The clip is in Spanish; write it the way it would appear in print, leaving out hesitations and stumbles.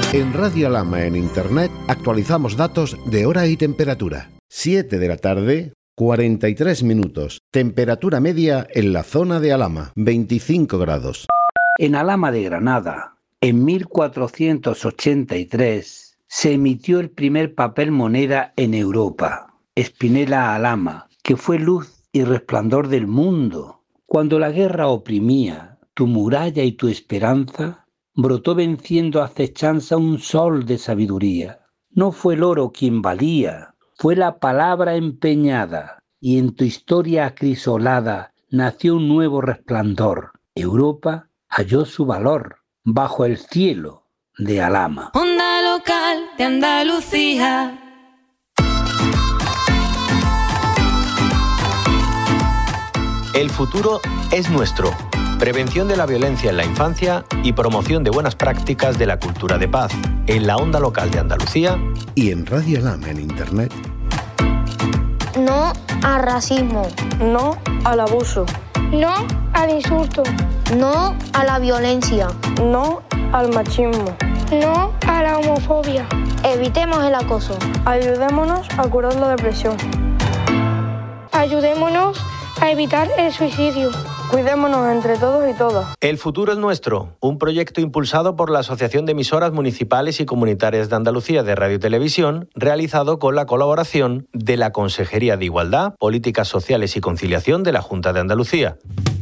En Radio Alhama en Internet actualizamos datos de hora y temperatura. 7 de la tarde, 43 minutos. Temperatura media en la zona de Alhama, 25 grados. En Alhama de Granada, en 1483, se emitió el primer papel moneda en Europa, Spinella Alhama, que fue luz y resplandor del mundo. Cuando la guerra oprimía tu muralla y tu esperanza, brotó venciendo acechanza un sol de sabiduría. No fue el oro quien valía, fue la palabra empeñada, y en tu historia acrisolada nació un nuevo resplandor. Europa halló su valor bajo el cielo de Alhama. Onda local de Andalucía. El futuro es nuestro. Prevención de la violencia en la infancia y promoción de buenas prácticas de la cultura de paz. En la Onda Local de Andalucía y en Radio Alhama en Internet. No al racismo. No al abuso. No al insulto. No a la violencia. No al machismo. No a la homofobia. Evitemos el acoso. Ayudémonos a curar la depresión. Ayudémonos a evitar el suicidio. Cuidémonos entre todos y todas. El futuro es nuestro, un proyecto impulsado por la Asociación de Emisoras Municipales y Comunitarias de Andalucía de Radio y Televisión, realizado con la colaboración de la Consejería de Igualdad, Políticas Sociales y Conciliación de la Junta de Andalucía.